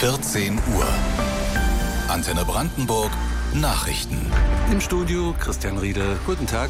14 Uhr. Antenne Brandenburg Nachrichten. Im Studio Christian Riedel. Guten Tag.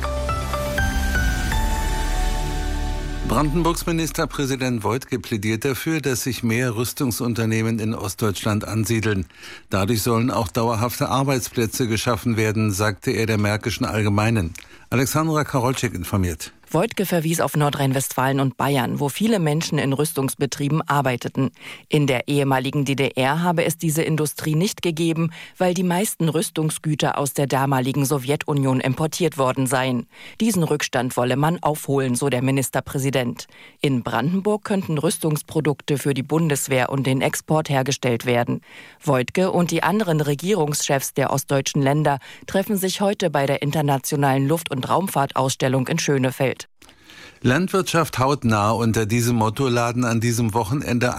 Brandenburgs Ministerpräsident Woidke plädiert dafür, dass sich mehr Rüstungsunternehmen in Ostdeutschland ansiedeln. Dadurch sollen auch dauerhafte Arbeitsplätze geschaffen werden, sagte er der Märkischen Allgemeinen. Alexandra Karolczyk informiert. Woidke verwies auf Nordrhein-Westfalen und Bayern, wo viele Menschen in Rüstungsbetrieben arbeiteten. In der ehemaligen DDR habe es diese Industrie nicht gegeben, weil die meisten Rüstungsgüter aus der damaligen Sowjetunion importiert worden seien. Diesen Rückstand wolle man aufholen, so der Ministerpräsident. In Brandenburg könnten Rüstungsprodukte für die Bundeswehr und den Export hergestellt werden. Woidke und die anderen Regierungschefs der ostdeutschen Länder treffen sich heute bei der Internationalen Luft- und Raumfahrtausstellung in Schönefeld. Landwirtschaft hautnah. Unter diesem Motto laden an diesem Wochenende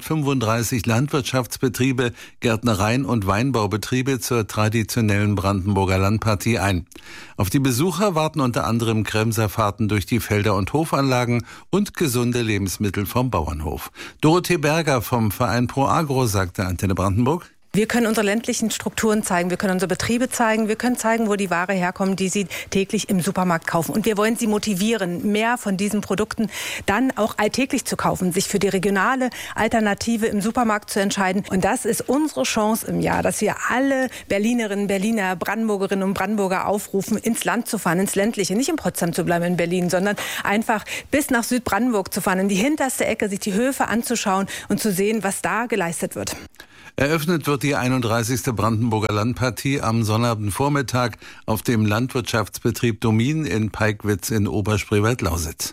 135 Landwirtschaftsbetriebe, Gärtnereien und Weinbaubetriebe zur traditionellen Brandenburger Landpartie ein. Auf die Besucher warten unter anderem Kremserfahrten durch die Felder und Hofanlagen und gesunde Lebensmittel vom Bauernhof. Dorothee Berger vom Verein Pro Agro sagte Antenne Brandenburg: Wir können unsere ländlichen Strukturen zeigen, wir können unsere Betriebe zeigen, wir können zeigen, wo die Ware herkommt, die sie täglich im Supermarkt kaufen. Und wir wollen sie motivieren, mehr von diesen Produkten dann auch alltäglich zu kaufen, sich für die regionale Alternative im Supermarkt zu entscheiden. Und das ist unsere Chance im Jahr, dass wir alle Berlinerinnen, Berliner, Brandenburgerinnen und Brandenburger aufrufen, ins Land zu fahren, ins Ländliche, nicht in Potsdam zu bleiben, in Berlin, sondern einfach bis nach Südbrandenburg zu fahren, in die hinterste Ecke, sich die Höfe anzuschauen und zu sehen, was da geleistet wird. Eröffnet wird die 31. Brandenburger Landpartie am Sonnabendvormittag auf dem Landwirtschaftsbetrieb Domin in Peigwitz in Oberspreewald-Lausitz.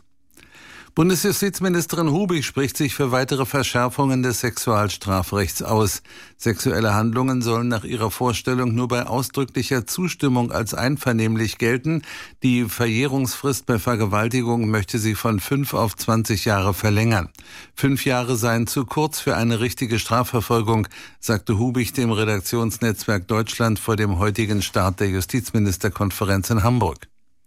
Bundesjustizministerin Hubig spricht sich für weitere Verschärfungen des Sexualstrafrechts aus. Sexuelle Handlungen sollen nach ihrer Vorstellung nur bei ausdrücklicher Zustimmung als einvernehmlich gelten. Die Verjährungsfrist bei Vergewaltigung möchte sie von 5 auf 20 Jahre verlängern. 5 Jahre seien zu kurz für eine richtige Strafverfolgung, sagte Hubig dem Redaktionsnetzwerk Deutschland vor dem heutigen Start der Justizministerkonferenz in Hamburg.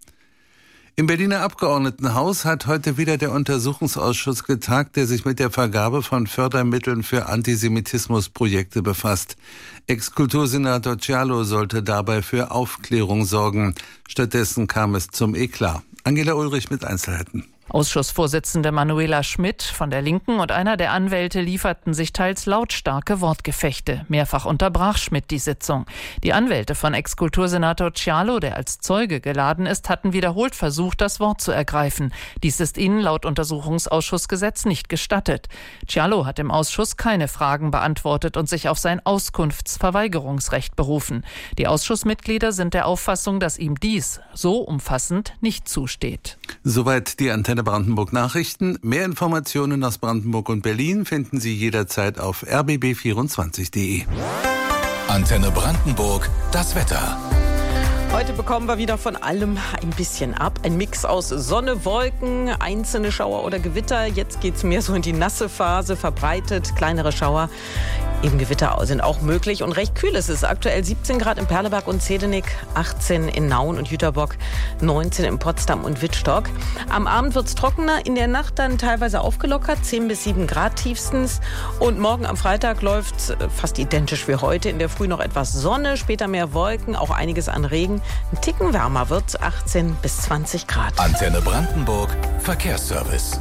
Im Berliner Abgeordnetenhaus hat heute wieder der Untersuchungsausschuss getagt, der sich mit der Vergabe von Fördermitteln für Antisemitismusprojekte befasst. Ex-Kultursenator Cialo sollte dabei für Aufklärung sorgen. Stattdessen kam es zum Eklat. Angela Ulrich mit Einzelheiten. Ausschussvorsitzende Manuela Schmidt von der Linken und einer der Anwälte lieferten sich teils lautstarke Wortgefechte. Mehrfach unterbrach Schmidt die Sitzung. Die Anwälte von Ex-Kultursenator Cialo, der als Zeuge geladen ist, hatten wiederholt versucht, das Wort zu ergreifen. Dies ist ihnen laut Untersuchungsausschussgesetz nicht gestattet. Cialo hat im Ausschuss keine Fragen beantwortet und sich auf sein Auskunftsverweigerungsrecht berufen. Die Ausschussmitglieder sind der Auffassung, dass ihm dies so umfassend nicht zusteht. Soweit die Antenne Brandenburg Nachrichten. Mehr Informationen aus Brandenburg und Berlin finden Sie jederzeit auf rbb24.de. Antenne Brandenburg, das Wetter. Heute bekommen wir wieder von allem ein bisschen ab. Ein Mix aus Sonne, Wolken, einzelne Schauer oder Gewitter. Jetzt geht es mehr so in die nasse Phase, verbreitet. Kleinere Schauer, eben Gewitter sind auch möglich. Und recht kühl ist es. Aktuell 17 Grad in Perleberg und Zedenik, 18 in Nauen und Jüterbock, 19 in Potsdam und Wittstock. Am Abend wird es trockener, in der Nacht dann teilweise aufgelockert, 10 bis 7 Grad tiefstens. Und morgen am Freitag läuft es fast identisch wie heute. In der Früh noch etwas Sonne, später mehr Wolken, auch einiges an Regen. Ein Ticken wärmer wird 18 bis 20 Grad. Antenne Brandenburg, Verkehrsservice.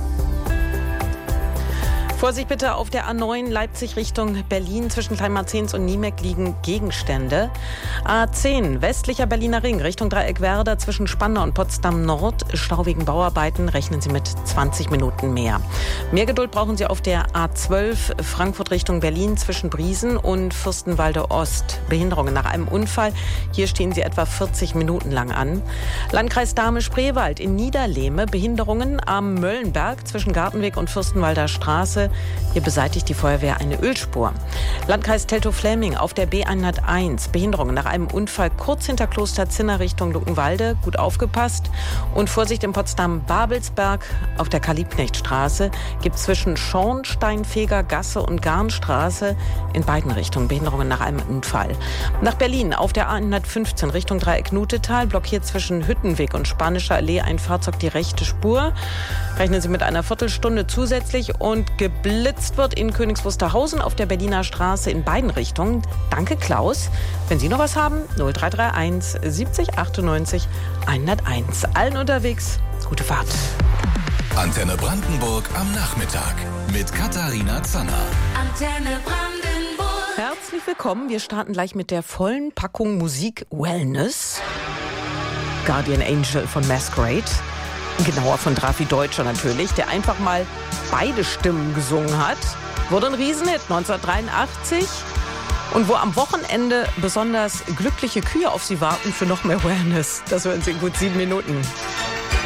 Vorsicht bitte auf der A9 Leipzig Richtung Berlin. Zwischen Kleinmarzens und Niemeck liegen Gegenstände. A10 westlicher Berliner Ring Richtung Dreieckwerder zwischen Spandau und Potsdam Nord. Stau wegen Bauarbeiten, rechnen Sie mit 20 Minuten mehr. Mehr Geduld brauchen Sie auf der A12 Frankfurt Richtung Berlin zwischen Briesen und Fürstenwalde Ost. Behinderungen nach einem Unfall. Hier stehen Sie etwa 40 Minuten lang an. Landkreis Dahme-Spreewald in Niederlehme. Behinderungen am Möllenberg zwischen Gartenweg und Fürstenwalder Straße. Hier beseitigt die Feuerwehr eine Ölspur. Landkreis Teltow-Fläming auf der B101. Behinderungen nach einem Unfall kurz hinter Kloster Zinner Richtung Luckenwalde. Gut aufgepasst. Und Vorsicht in Potsdam-Babelsberg auf der Karl-Liebknecht-Straße. Gibt zwischen Schornsteinfeger Gasse und Garnstraße in beiden Richtungen Behinderungen nach einem Unfall. Nach Berlin auf der A115 Richtung Dreieck-Nutetal. Blockiert zwischen Hüttenweg und Spanischer Allee ein Fahrzeug die rechte Spur. Rechnen Sie mit einer Viertelstunde zusätzlich und geblitzt wird in Königs Wusterhausen auf der Berliner Straße in beiden Richtungen. Danke, Klaus. Wenn Sie noch was haben, 0331 70 98 101. Allen unterwegs, gute Fahrt. Antenne Brandenburg am Nachmittag mit Katharina Zanner. Antenne Brandenburg. Herzlich willkommen. Wir starten gleich mit der vollen Packung Musik Wellness. Guardian Angel von Masquerade. Genauer von Drafi Deutscher natürlich, der einfach mal beide Stimmen gesungen hat. Wurde ein Riesenhit 1983. Und wo am Wochenende besonders glückliche Kühe auf Sie warten für noch mehr Wellness. Das hören Sie in gut 7 Minuten.